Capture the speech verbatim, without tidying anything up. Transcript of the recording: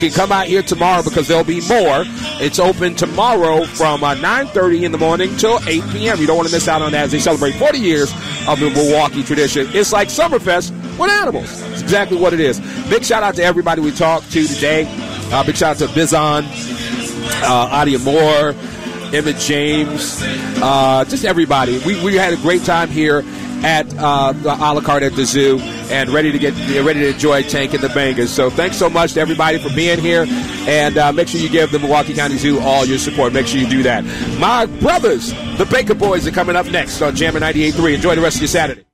You can come out here tomorrow because there'll be more. It's open tomorrow from uh, nine thirty in the morning till eight p.m. You don't want to miss out on that as they celebrate forty years of the Milwaukee tradition. It's like Summerfest with animals. It's exactly what it is. Big shout out to everybody we talked to today. Uh, big shout out to Bizon, uh, Adia Moore, Emmett James, uh, just everybody. We, we had a great time here at uh, the a la carte at the zoo, and ready to get ready to enjoy Tank and the Bangers. So thanks so much to everybody for being here, and uh, make sure you give the Milwaukee County Zoo all your support. Make sure you do that. My brothers, the Baker Boys, are coming up next on Jammer ninety-eight point three. Enjoy the rest of your Saturday.